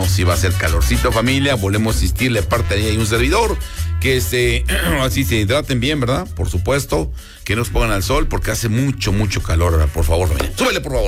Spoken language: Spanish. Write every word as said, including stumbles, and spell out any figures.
sabemos si va a ser calorcito, familia. Volvemos a insistirle, parte de ahí un servidor, que se, así se hidraten bien, ¿verdad? Por supuesto, que no se pongan al sol porque hace mucho, mucho calor, por favor, familia. Súbele, por favor.